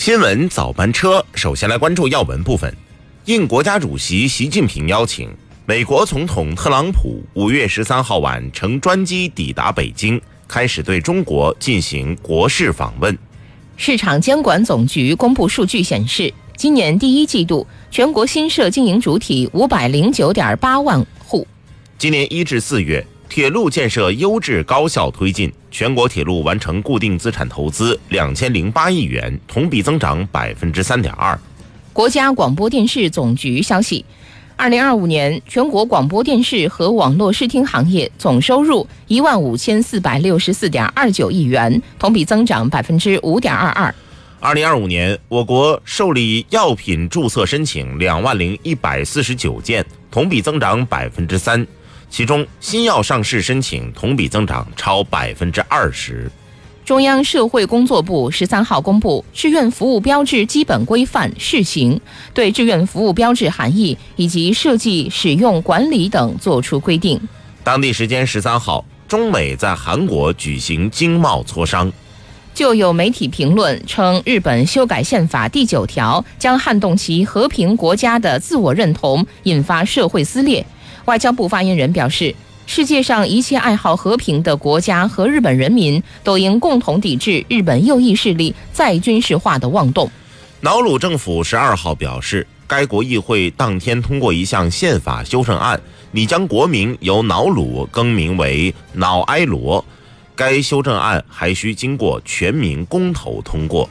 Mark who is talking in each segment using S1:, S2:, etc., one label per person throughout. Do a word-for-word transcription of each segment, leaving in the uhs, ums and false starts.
S1: 新闻早班车，首先来关注要闻部分。应国家主席习近平邀请，美国总统特朗普五月十三号晚乘专机抵达北京，开始对中国进行国事访问。
S2: 市场监管总局公布数据显示，今年第一季度全国新设经营主体五百零九点八万户。
S1: 今年一至四月，铁路建设优质高效推进，全国铁路完成固定资产投资两千零八亿元，同比增长百分之三点二。
S2: 国家广播电视总局消息，二零二五年全国广播电视和网络视听行业总收入一万五千四百六十四点二九亿元，同比增长百分之五点二二。
S1: 二零二五年，我国受理药品注册申请两万零一百四十九件，同比增长百分之三。其中，新药上市申请同比增长超百分之二十。
S2: 中央社会工作部十三号公布志愿服务标志基本规范试行，对志愿服务标志含义以及设计、使用、管理等作出规定。
S1: 当地时间十三号，中美在韩国举行经贸磋商。
S2: 就有媒体评论称，日本修改宪法第九条将撼动其和平国家的自我认同，引发社会撕裂。外交部发言人表示，世界上一切爱好和平的国家和日本人民都应共同抵制日本右翼势力再军事化的妄动。
S1: 瑙鲁政府十二号表示，该国议会当天通过一项宪法修正案，拟将国名由瑙鲁更名为瑙埃罗。该修正案还需经过全民公投通过。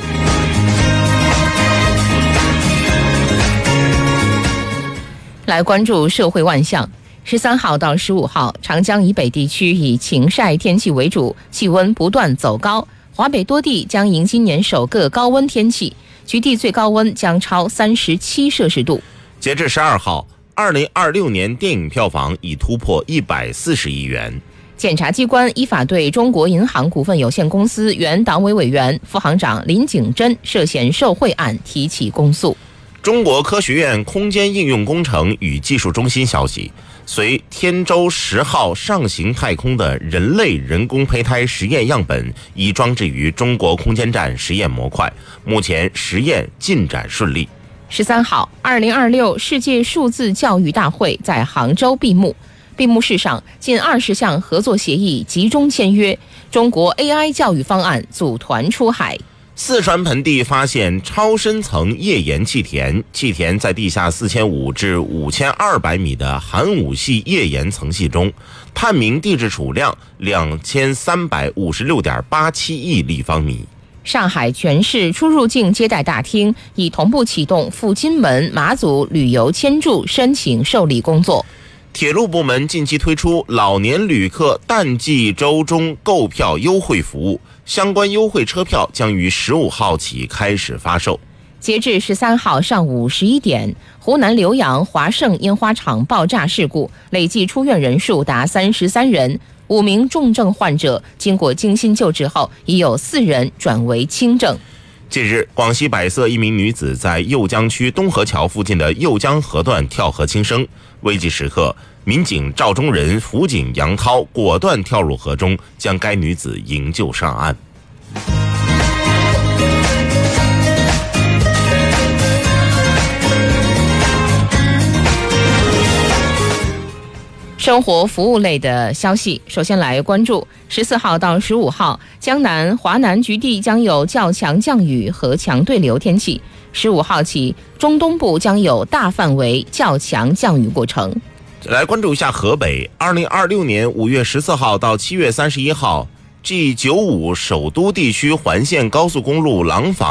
S2: 来关注社会万象。十三号到十五号，长江以北地区以晴晒天气为主，气温不断走高。华北多地将迎今年首个高温天气，局地最高温将超三十七摄氏度。
S1: 截至十二号，二零二六年电影票房已突破一百四十亿元。
S2: 检察机关依法对中国银行股份有限公司原党委委员、副行长林景珍涉嫌受贿案提起公诉。
S1: 中国科学院空间应用工程与技术中心消息，随天舟十号上行太空的人类人工胚胎实验样本已装置于中国空间站实验模块，目前实验进展顺利。
S2: 十三号，二零二六世界数字教育大会在杭州闭幕。闭幕式上，近二十项合作协议集中签约，中国 A I 教育方案组团出海。
S1: 四川盆地发现超深层页岩气田，气田在地下四千五至五千二百米的寒武系页岩层系中，探明地质储量两千三百五十六点八七亿立方米。
S2: 上海全市出入境接待大厅已同步启动赴金门、马祖旅游签注申请受理工作。
S1: 铁路部门近期推出老年旅客淡季周中购票优惠服务，相关优惠车票将于十五号起开始发售。
S2: 截至十三号上午十一点，湖南浏阳华盛烟花厂爆炸事故累计出院人数达三十三人，五名重症患者经过精心救治后，已有四人转为轻症。
S1: 近日，广西百色一名女子在右江区东河桥附近的右江河段跳河轻生，危急时刻，民警赵忠仁、辅警杨涛果断跳入河中，将该女子营救上岸。
S2: 生活服务类的消息，首先来关注十四号到十五号，江南、华南局地将有较强降雨和强对流天气。十五号起，中东部将有大范围较强降雨过程。
S1: 来关注一下河北，二零二六年五月十四号到七月三十一号 ，G 九五首都地区环线高速公路廊坊